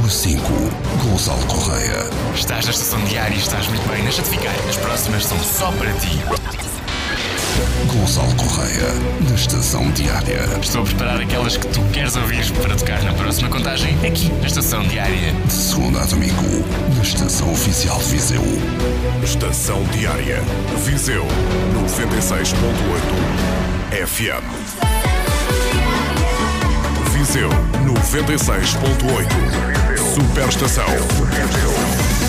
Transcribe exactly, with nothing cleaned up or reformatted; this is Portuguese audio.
Número cinco, Gonçalo Correia. Estás na estação diária e estás muito bem. Deixa-te ficar, as próximas são só para ti. Gonçalo Correia, na estação diária. Estou a preparar aquelas que tu queres ouvir para tocar na próxima contagem, aqui na estação diária. De segunda a domingo, na estação oficial de Viseu. Estação Diária, Viseu, noventa e seis ponto oito F M. Viseu, noventa e seis ponto oito. Superestação.